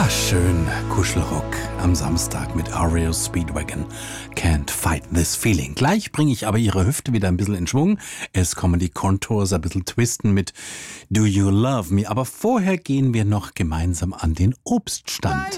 Schön, Kuschelrock am Samstag mit REO Speedwagon. Can't fight this feeling. Gleich bringe ich aber Ihre Hüfte wieder ein bisschen in Schwung. Es kommen die Contours ein bisschen twisten mit Do You Love Me? Aber vorher gehen wir noch gemeinsam an den Obststand.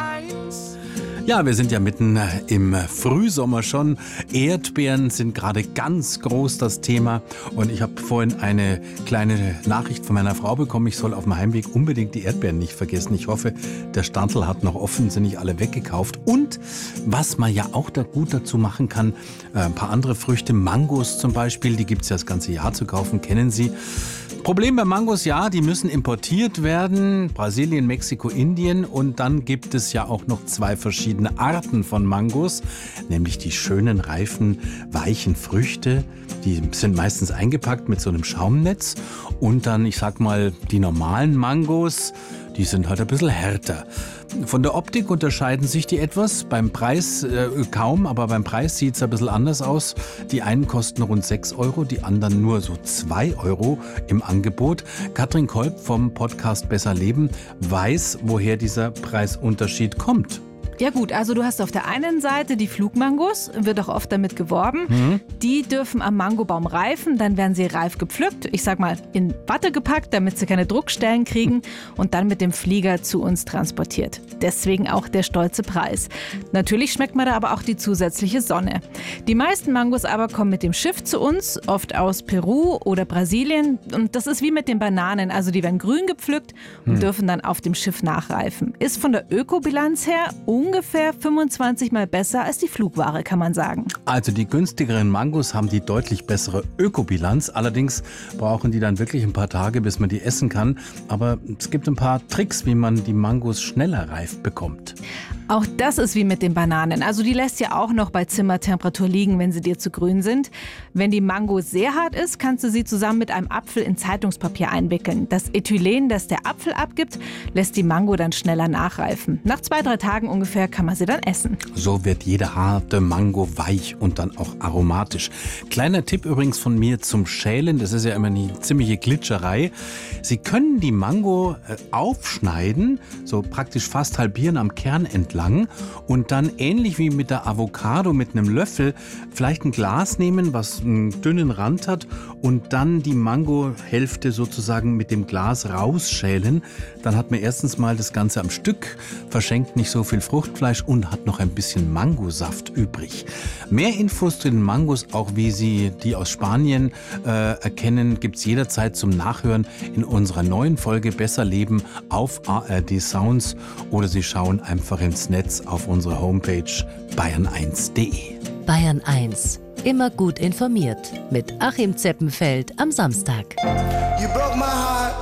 Ja, wir sind ja mitten im Frühsommer schon. Erdbeeren sind gerade ganz groß das Thema. Und ich habe vorhin eine kleine Nachricht von meiner Frau bekommen. Ich soll auf dem Heimweg unbedingt die Erdbeeren nicht vergessen. Ich hoffe, der Standl hat noch offen, sind nicht alle weggekauft. Und was man ja auch da gut dazu machen kann, ein paar andere Früchte, Mangos zum Beispiel, die gibt es ja das ganze Jahr zu kaufen, kennen Sie. Problem bei Mangos, ja, die müssen importiert werden, Brasilien, Mexiko, Indien, und dann gibt es ja auch noch 2 verschiedene Arten von Mangos, nämlich die schönen, reifen, weichen Früchte, die sind meistens eingepackt mit so einem Schaumnetz, und dann, ich sag mal, die normalen Mangos, die sind halt ein bisschen härter. Von der Optik unterscheiden sich die etwas, beim Preis kaum, aber beim Preis sieht es ein bisschen anders aus. Die einen kosten rund 6 Euro, die anderen nur so 2 Euro im Angebot. Katrin Kolb vom Podcast Besser Leben weiß, woher dieser Preisunterschied kommt. Ja gut, also du hast auf der einen Seite die Flugmangos, wird auch oft damit geworben. Die dürfen am Mangobaum reifen, dann werden sie reif gepflückt, ich sag mal in Watte gepackt, damit sie keine Druckstellen kriegen und dann mit dem Flieger zu uns transportiert. Deswegen auch der stolze Preis. Natürlich schmeckt man da aber auch die zusätzliche Sonne. Die meisten Mangos aber kommen mit dem Schiff zu uns, oft aus Peru oder Brasilien, und das ist wie mit den Bananen, also die werden grün gepflückt und dürfen dann auf dem Schiff nachreifen. Ist von der Ökobilanz her ungefähr 25 Mal besser als die Flugware, kann man sagen. Also die günstigeren Mangos haben die deutlich bessere Ökobilanz. Allerdings brauchen die dann wirklich ein paar Tage, bis man die essen kann. Aber es gibt ein paar Tricks, wie man die Mangos schneller reif bekommt. Auch das ist wie mit den Bananen. Also die lässt ja auch noch bei Zimmertemperatur liegen, wenn sie dir zu grün sind. Wenn die Mango sehr hart ist, kannst du sie zusammen mit einem Apfel in Zeitungspapier einwickeln. Das Ethylen, das der Apfel abgibt, lässt die Mango dann schneller nachreifen. Nach 2-3 Tagen ungefähr kann man sie dann essen. So wird jede harte Mango weich und dann auch aromatisch. Kleiner Tipp übrigens von mir zum Schälen, das ist ja immer eine ziemliche Glitscherei. Sie können die Mango aufschneiden, so praktisch fast halbieren am Kern entlang und dann ähnlich wie mit der Avocado mit einem Löffel vielleicht ein Glas nehmen, was einen dünnen Rand hat, und dann die Mangohälfte sozusagen mit dem Glas rausschälen. Dann hat man erstens mal das Ganze am Stück, verschenkt nicht so viel Fruchtfleisch und hat noch ein bisschen Mangosaft übrig. Mehr Infos zu den Mangos, auch wie Sie die aus Spanien erkennen, gibt es jederzeit zum Nachhören in unserer neuen Folge Besser Leben auf ARD Sounds, oder Sie schauen einfach ins Netz auf unsere Homepage bayern1.de. Bayern 1. Immer gut informiert mit Achim Zeppenfeld am Samstag. You broke my heart,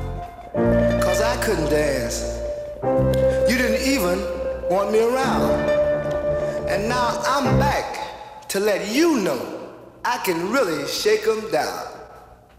'cause I couldn't dance. You didn't even want me around. And now I'm back to let you know I can really shake 'em down.